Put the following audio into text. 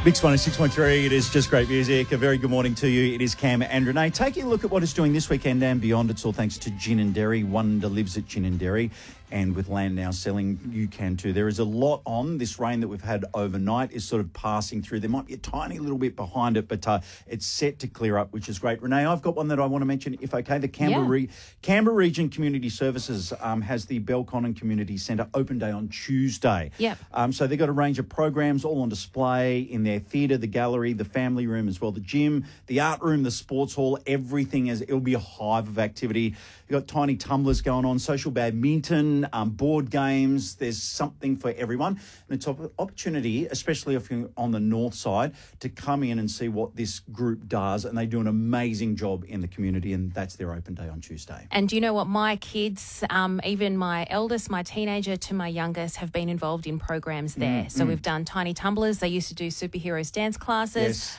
Mix 106.3, it is just great music. A very good morning to you. It is Cam and Renee. Taking a look at what it's doing this weekend and beyond. It's all thanks to Gin and Dairy. Wonder lives at Gin and Dairy. And with land now selling, you can too. There is a lot on. This rain that we've had overnight is sort of passing through. There might be a tiny little bit behind it, but it's set to clear up, which is great. Renee, I've got one that I want to mention, if okay. The Canberra Region Community Services has the Belconnen Community Centre Open Day on Tuesday. Yep. So they've got a range of programs all on display in their theatre, the gallery, the family room as well, the gym, the art room, the sports hall, everything. It'll be a hive of activity. You've got tiny tumblers going on, social badminton, board games. There's something for everyone. And it's an opportunity, especially if you're on the north side, to come in and see what this group does. And they do an amazing job in the community, and that's their open day on Tuesday. And do you know what? My kids, even my eldest, my teenager to my youngest, have been involved in programs there. So we've done tiny tumblers. They used to do superheroes dance classes. Yes.